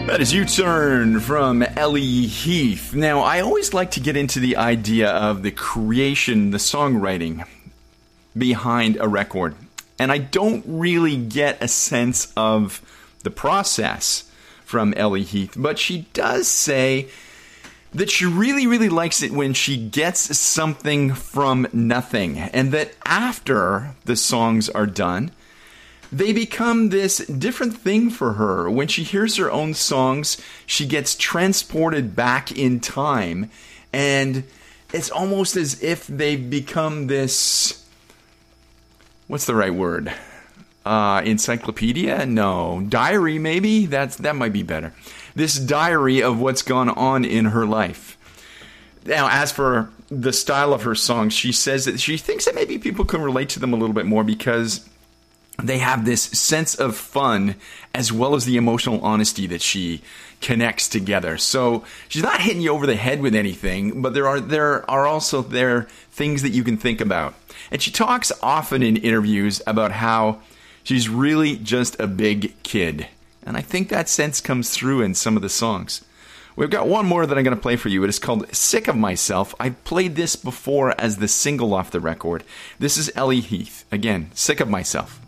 That is U-Turn from Ellie Heath. Now, I always like to get into the idea of the creation, the songwriting behind a record. And I don't really get a sense of the process from Ellie Heath. But she does say that she really, really likes it when she gets something from nothing. And that after the songs are done, they become this different thing for her. When she hears her own songs, she gets transported back in time. And it's almost as if they've become this... What's the right word? Encyclopedia? No. Diary, maybe? That might be better. This diary of what's gone on in her life. Now, as for the style of her songs, she says that she thinks that maybe people can relate to them a little bit more because they have this sense of fun as well as the emotional honesty that she connects together. So she's not hitting you over the head with anything, but there are also things that you can think about. And she talks often in interviews about how she's really just a big kid. And I think that sense comes through in some of the songs. We've got one more that I'm going to play for you. It is called Sick of Myself. I played this before as the single off the record. This is Ellie Heath. Again, Sick of Myself.